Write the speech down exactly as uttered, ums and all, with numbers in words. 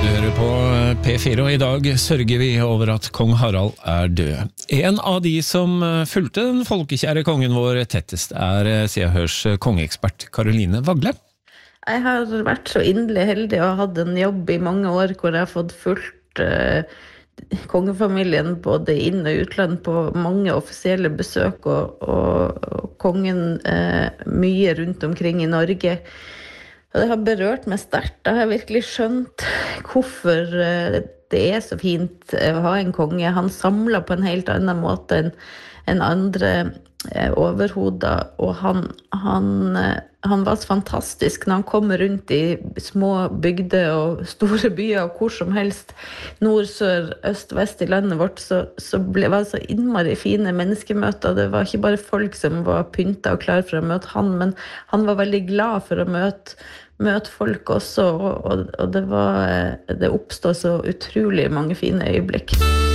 Du hører på P fire, og i dag sørger vi over at kong Harald er død. En av de som fulgte den folkekjære kongen vår tettest er Se og Hørs kongeekspert Karoline Wagle. Jeg har vært så inderlig heldig og hatt en jobb i mange år hvor jeg har fått fulgt uh, kongefamilien både inn- og utland på mange offisielle besøk og, og, og kongen uh, mye rundt omkring i Norge. Og det har berørt meg sterkt. Jeg har virkelig skjønt hvorfor uh, det er så fint å ha en konge. Han samler på en helt annen måte enn enn andre uh, overhoder, og han, han uh, Han var så fantastisk når han kom rundt i små bygder og store byer og hvor som helst, nord, sør, øst, vest i landet vårt, så, så ble, var det så innmari fine menneskemøter. Det var ikke bare folk som var pyntet og klar for å møte han, men han var veldig glad for å møte, møte folk også, og, og, og det, var, det oppstod så utrolig mange fine øyeblikk.